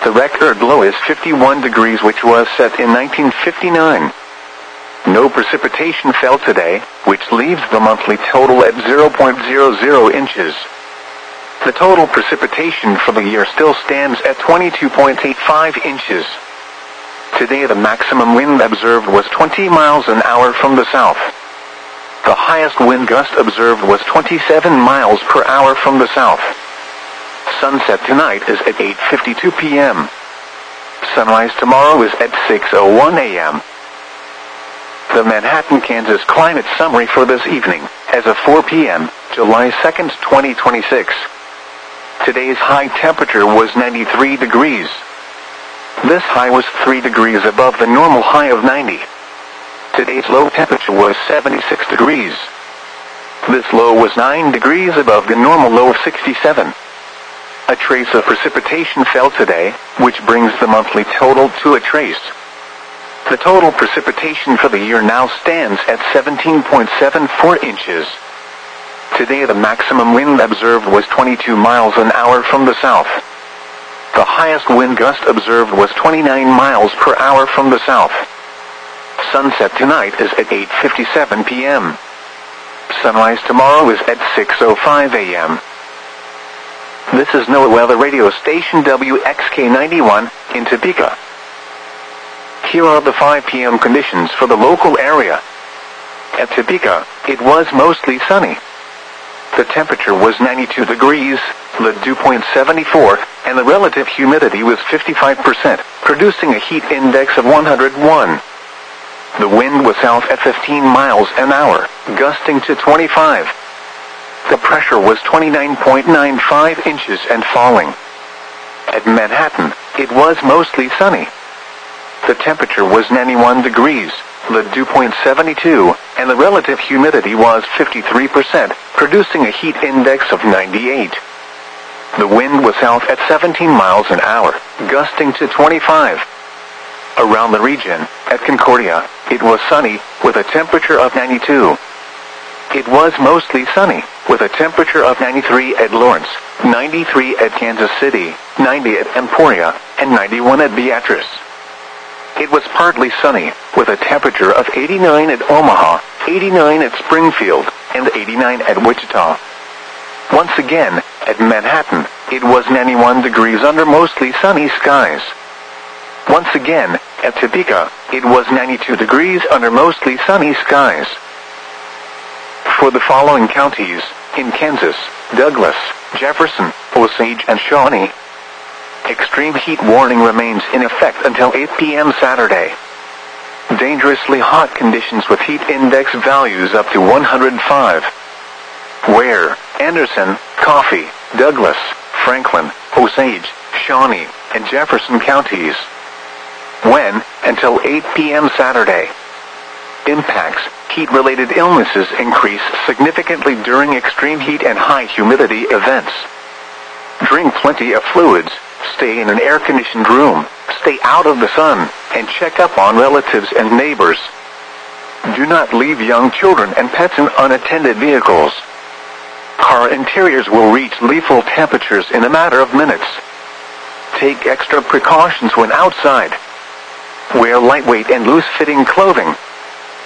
The record low is 51 degrees, which was set in 1959. No precipitation fell today, which leaves the monthly total at 0.00 inches. The total precipitation for the year still stands at 22.85 inches. Today the maximum wind observed was 20 miles an hour from the south. The highest wind gust observed was 27 miles per hour from the south. Sunset tonight is at 8:52 p.m. Sunrise tomorrow is at 6:01 a.m. The Manhattan, Kansas climate summary for this evening, as of 4 p.m., July 2nd, 2026. Today's high temperature was 93 degrees. This high was 3 degrees above the normal high of 90. Today's low temperature was 76 degrees. This low was 9 degrees above the normal low of 67. A trace of precipitation fell today, which brings the monthly total to a trace. The total precipitation for the year now stands at 17.74 inches. Today the maximum wind observed was 22 miles an hour from the south. The highest wind gust observed was 29 miles per hour from the south. Sunset tonight is at 8:57 p.m. Sunrise tomorrow is at 6:05 a.m. This is NOAA Weather Radio Station WXK91 in Topeka. Here are the 5 p.m. conditions for the local area. At Topeka, it was mostly sunny. The temperature was 92 degrees, the dew point 74, and the relative humidity was 55%, producing a heat index of 101. The wind was south at 15 miles an hour, gusting to 25. The pressure was 29.95 inches and falling. At Manhattan, it was mostly sunny. The temperature was 91 degrees, the dew point 72, and the relative humidity was 53%, producing a heat index of 98. The wind was south at 17 miles an hour, gusting to 25. Around the region, at Concordia, it was sunny, with a temperature of 92. It was mostly sunny, with a temperature of 93 at Lawrence, 93 at Kansas City, 90 at Emporia, and 91 at Beatrice. It was partly sunny, with a temperature of 89 at Omaha, 89 at Springfield, and 89 at Wichita. Once again, at Manhattan, it was 91 degrees under mostly sunny skies. Once again, at Topeka, it was 92 degrees under mostly sunny skies. For the following counties, in Kansas, Douglas, Jefferson, Osage, and Shawnee, extreme heat warning remains in effect until 8 p.m. Saturday. Dangerously hot conditions with heat index values up to 105. Ware, Anderson, Coffee, Douglas, Franklin, Osage, Shawnee, and Jefferson counties. When, until 8 p.m. Saturday. Impacts, heat-related illnesses increase significantly during extreme heat and high humidity events. Drink plenty of fluids, stay in an air-conditioned room, stay out of the sun, and check up on relatives and neighbors. Do not leave young children and pets in unattended vehicles. Car interiors will reach lethal temperatures in a matter of minutes. Take extra precautions when outside. Wear lightweight and loose-fitting clothing,